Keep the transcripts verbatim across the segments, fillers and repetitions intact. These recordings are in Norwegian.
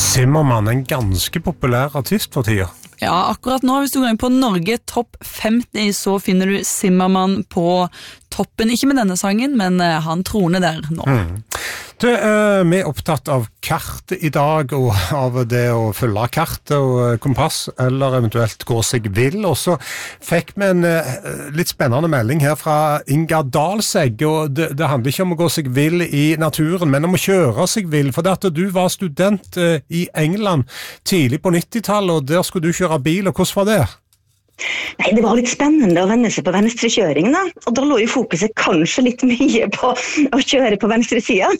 Zimmermann, en ganske populær artist for tida. Ja, akkurat nå, hvis du går inn på Norge Topp femti, så finner du Zimmermann på toppen. Ikke med denne sangen, men han troner der nå. Mm. Du, eh, vi er opptatt av kartet i dag, og av det å følge kartet og kompass, eller eventuelt gå seg vill. Og så fikk vi en eh, litt spennende melding her fra Inga Dalsegg, og det, det handler ikke om å gå seg vill i naturen, men om å kjøre seg vill, for det at du var student eh, i England tidlig på nittitallet, og der skulle du kjøre bil, og hvordan var det? Nei, det var litt spennende å vende seg på venstrekjøring da, og da lå jo fokuset kanskje litt mye på å kjøre på venstre siden.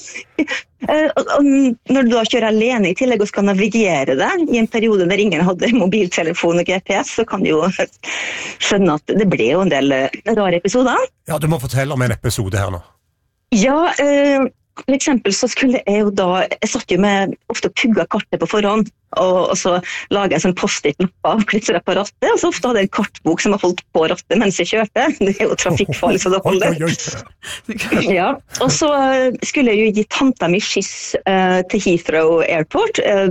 Og når du da kjører alene i tillegg og skal navigere det i en periode der ingen hadde mobiltelefon og G P S, så kan du jo skjønne at det ble jo en del rare episoder. Ja, du må fortelle om en episode her nå. Ja, eh, for eksempel så skulle jeg jo da, jeg satt jo med ofte pugga kartet på forhånd, og, og så laget jeg sånn post-it-lapper og klistret på rattet, og så ofte hadde jeg en kartbok som var holdt på rattet mens jeg kjørte. Det er jo trafikkfarlig så det holder. Ja, og så skulle jeg jo gi tanta mi skiss uh, til Heathrow Airport, uh,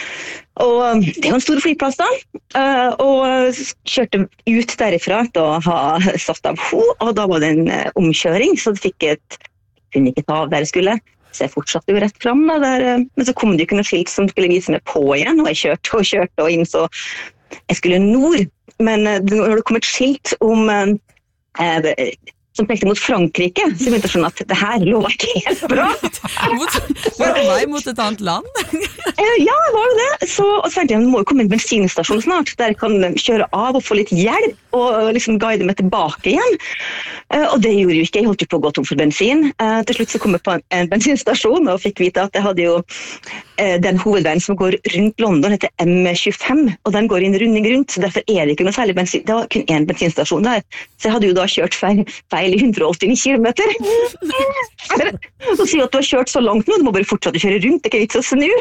og det er jo en stor flyplass da, uh, og kjørte ut derifra etter å ha satt av ho, og da var det en uh, omkjøring, så det fikk et kunne ikke ta av der jeg skulle, så jeg fortsatte jo rett frem da, der, men så kom det jo ikke noe skilt som skulle vise meg på igjen, og jeg kjørte og kjørte og innså jeg skulle nord, men når det kom et skilt om eh, som pekte mot Frankrike, så begynte jeg å skjønne at det her lå ikke helt bra. Var det vei mot et annet land? Ja, var det det. Så, og så tenkte jeg, det må jo komme en bensinstasjon snart, der jeg kan kjøre av og få litt hjelp, og liksom guide meg tilbake igjen. Og det gjorde jo ikke, jeg holdt jo på å gå tom for bensin. Til slutt så kom jeg på en bensinstasjon, og fikk vite at jeg hadde jo den hovedveien som går rundt London, heter M tjuefem, og den går i en runding rundt, så derfor er det ikke noe særlig bensin. Det var kun en bensinstasjon der, så jeg hadde jo da kjørt feil, feil i hundre og åttini kilometer. Så sier at du har kjørt så langt nå, du må bare fortsette å kjøre rundt, det er ikke vits å snu.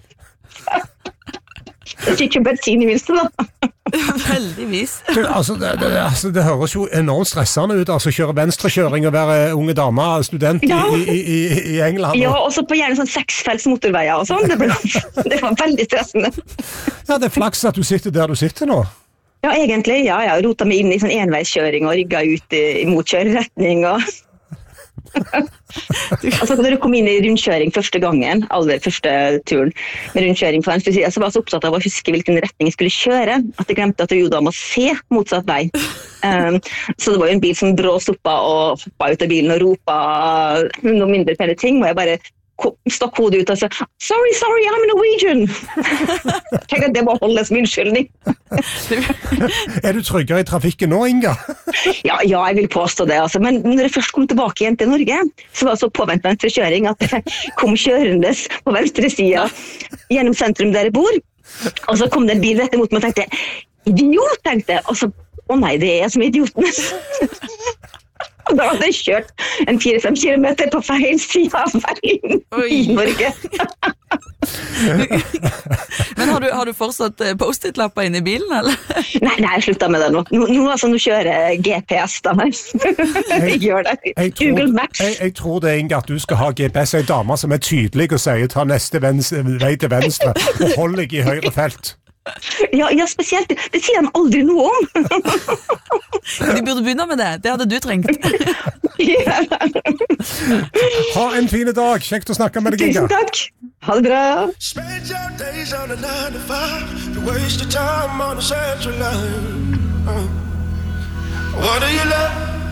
Det er ikke bensin i minste da. Veldigvis. Du, altså, det, det, altså, det høres jo enormt stressende ut, altså kjøre venstrekjøring og være unge dame, student i, ja. i, i, i England. Ja, og så på gjerne sånn seksfelts motorveier og sånn, det, ble, det var veldig stressende. Ja, det er flaks at du sitter der du sitter nå. Ja, egentlig, ja, jeg rota meg inn i sånn enveiskjøring og rygga ut i, i motkjøreretning og altså når du kom inn i rundkjøring første gangen, aller første turen med rundkjøring på venstre side, så var jeg så opptatt av å huske hvilken retning jeg skulle kjøre, at jeg glemte at jeg jo da må se motsatt vei. Um, så det var jo en bil som bråstoppa og hoppa ut av bilen og ropa noen mindre pene ting, og jeg bare stakk hodet ut og sa sorry, sorry, I'm Norwegian. Tenk at det må holde som unnskyldning. Er du tryggere i trafikken nå, Inga? Ja, ja, jeg vil påstå det, altså. Men når jeg først kom tilbake igjen til Norge, så var jeg så påvent venstre kjøring at jeg kom kjørendes på venstre sida gjennom sentrum der jeg bor, og så kom det en bil rett imot meg og tenkte, idiot, tenkte jeg, og så, å nei, det er jeg som er idioten. Da hadde jeg kjørt en fire-fem kilometer på feil side av veien i Norge. Men har du, har du fortsatt post-it-lapper inne i bilen, eller? Nei, nei, jeg sluttet med det nå. Nå, nå, altså, nå kjører jeg G P S da, jeg, jeg gjør det. Jeg tror, Google Maps. Jeg, jeg tror det er Inga at du skal ha G P S, en dame som er tydelig og sier ta neste venstre, vei til venstre og hold deg i høyre felt. Ja, ja, spesielt. Det sier de aldri noe om. De burde begynne med det. Det hadde du trengt. Ha en fin dag. Kjekt å snakke med deg, Inga. Tusen takk. Ha det bra. Spend your days on a nine to five. You waste your time on a central line.